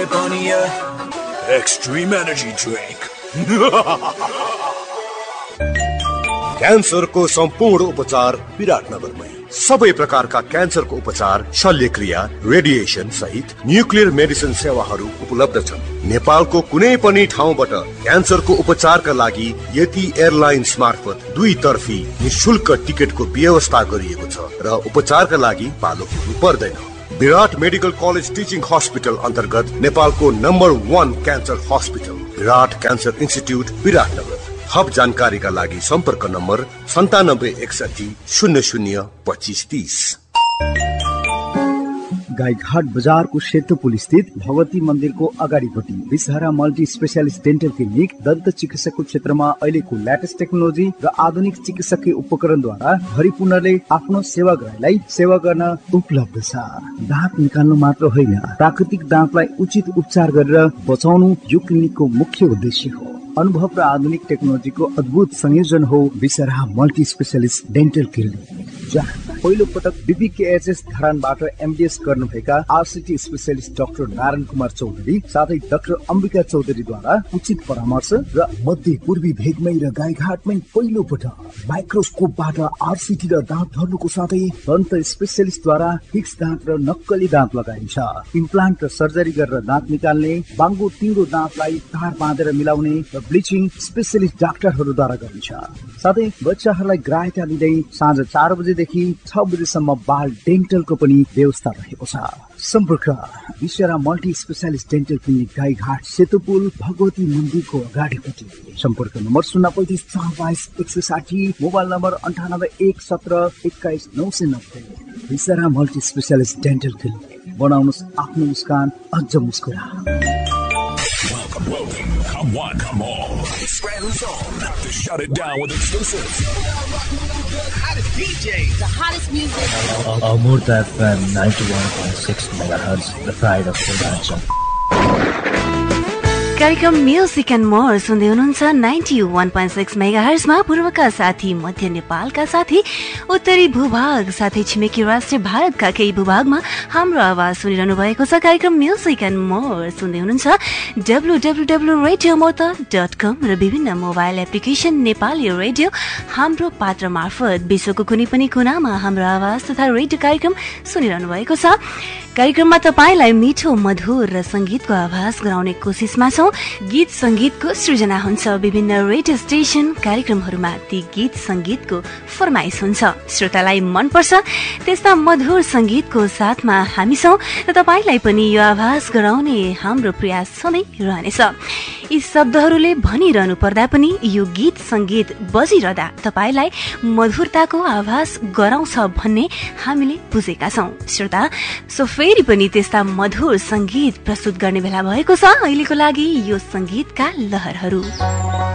Extreme energy drink. क्यान्सरको सम्पूर्ण उपचार विराटनगरमै। सबै प्रकारका क्यान्सरको उपचार, शल्यक्रिया, रेडिएसन सहित न्युक्लियर मेडिसिन सेवाहरू उपलब्ध छन्। नेपालको कुनै पनि ठाउँबाट क्यान्सरको उपचारका लागि यति एयरलाइन्स मार्फत 2 तर्फी निशुल्क टिकटको व्यवस्था गरिएको छ र उपचारका लागि पालो पुग्नु पर्दैन। विराट मेडिकल कलेज टिचिङ हस्पिटल अन्तर्गत नेपालको नम्बर 1 क्यान्सर हस्पिटल विराट क्यान्सर इन्स्टिट्युट विराटनगर। थप जानकारीका लागि सम्पर्क नम्बर 9761 00 2530। गाईघाट बजारको सेतुपुल स्थित भगवती मन्दिरको अगाडिपट्टि विषहरा मल्टी स्पेशलिस्ट डेन्टल क्लिनिक दन्त चिकित्साको क्षेत्रमा अहिलेको लेटेस्ट टेक्नोलोजी र आधुनिक चिकित्सकीय उपकरणद्वारा भरिपूर्णले आफ्नो सेवाग्राहीलाई सेवा गर्न उपलब्ध छ। दाँत निकाल्नु मात्र होइन, प्राकृतिक दाँतलाई उचित उपचार गरेर बचाउनु यो क्लिनिकको मुख्य उद्देश्य हो। अनुभव र आधुनिक टेक्नोलोजीको अद्भुत संयोजन हो विषहरा मल्टी स्पेशलिस्ट डेन्टल क्लिनिक, जहाँ पहिलो पटक बीपीकेएचएस धरानबाट एमडीएस गर्नुभएका RCT specialist doctor Narayan Kumar Chaudhary साथै डाक्टर अम्बिका चौधरीद्वारा उचित परामर्श र मध्य पूर्वी भेगमै र गाईघाटमै पहिलो पटक माइक्रोस्कोपबाट आरसीटी र दाँत धर्नुको साथै दन्त स्पेशलिस्टद्वारा फिक्स दाँत र नक्कली दाँत लगाइन्छ। इम्प्लान्ट र सर्जरी गरेर दाँत निकाल्ने, बाङ्गो टिङ्गो दाँतलाई तार बाँधेर मिलाउने र ब्लिचिङ स्पेशलिस्ट डाक्टरहरूद्वारा गरिन्छ। साथै बच्चाहरूलाई ग्राह्यता दिँदै साँझ 4 बजेदेखि 6 बजेसम्म बाल डेन्टलको पनि व्यवस्था रहेको छ। सम्पर्क विषहरा multi specialist dental clinic, Gaighat सेतुपुल Bhagwati मन्दिरको अगाडिपट्टि। सम्पर्क नम्बर 035 422 160, मोबाइल नम्बर 98 117 21 990। विषहरा मल्टी स्पेशलिस्ट डेन्टल क्लिनिक, बनाउनुहोस् आफ्नो मुस्कान अझ मुस्कुरा। Come on, come on. It's Brandon Zone. To shut it down with exclusives. The hottest DJ. The hottest music. Amurta FM 91.6 MHz, the pride of Purvanchal. कार्यक्रम music and more सुन्दै हुनुहुन्छ 91.6 मेगाहर्जमा। पूर्वका साथी, मध्य नेपालका साथी, उत्तरी भूभाग साथै छिमेकी राष्ट्रिय भारतका केही भूभागमा हाम्रो आवाज सुनिरहनु भएको छ। कार्यक्रम म्युजिक एन्ड मोर सुन्दै हुनुहुन्छ www.radiomotor.com र विभिन्न मोबाइल एप्लिकेसन नेपाली रेडियो हाम्रो पात्र मार्फत विश्वको कुनै पनि कुनामा हाम्रो आवाज तथा रेडियो कार्यक्रम सुनिरहनु भएको छ। कार्यक्रममा तपाईलाई मिठो, मधुर र संगीतको आभास गराउने कोसिसमा छौं। गीत संगीतको सृजना हुन्छ विभिन्न रेडियो स्टेशन कार्यक्रमहरूमा। ती गीत संगीतको फरमाइश हुन्छ, श्रोतालाई मनपर्छ त्यस्ता मधुर संगीतको साथमा हामी छौं र तपाईलाई पनि यो आभास गराउने हाम्रो प्रयास सधैँ रहनेछ। यी शब्दहरूले भनिरहनु पर्दा पनि यो गीत संगीत बजिरहँदा तपाईलाई मधुरताको आभास गराउँछ भन्ने हामीले बुझेका छौं श्रोता। सो फेरि पनि त्यस्ता मधुर संगीत प्रस्तुत गर्ने बेला भएको छ। अहिलेको लागि यो संगीतका लहरहरू।